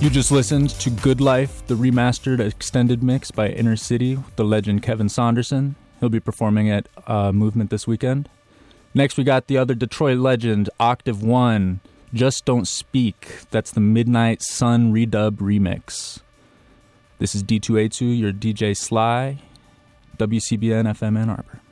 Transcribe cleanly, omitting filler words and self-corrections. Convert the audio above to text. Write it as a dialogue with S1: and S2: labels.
S1: You just listened to Good Life, the remastered extended mix by Inner City with the legend Kevin Saunderson. He'll be performing at Movement this weekend. Next, we got the other Detroit legend, Octave One, Just Don't Speak. That's the Midnight Sun redub remix. This is D2A2, your DJ Sly, WCBN FM Ann Arbor.